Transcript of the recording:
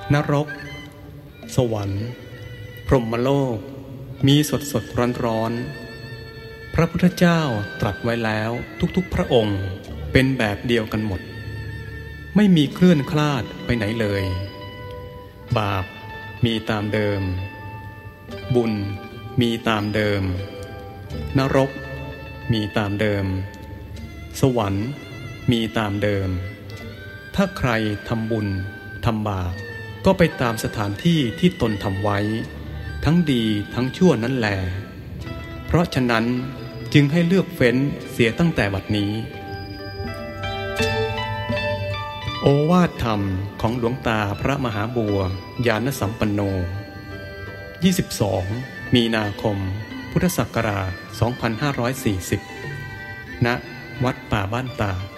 นรกสวรรค์พรหมโลกมีสดร้อนพระพุทธเจ้าตรัสไว้แล้วทุกๆพระองค์เป็นแบบเดียวกันหมดไม่มีเคลื่อนคลาดไปไหนเลยบาปมีตามเดิมบุญมีตามเดิมนรกมีตามเดิมสวรรค์มีตามเดิมถ้าใครทำบุญทำบาปก็ไปตามสถานที่ที่ตนทำไว้ทั้งดีทั้งชั่วนั่นแหละเพราะฉะนั้นจึงให้เลือกเฟ้นเสียตั้งแต่บัดนี้โอวาทธรรมของหลวงตาพระมหาบัวญาณสัมปันโน22มีนาคมพุทธศักราช2540ณวัดป่าบ้านตาด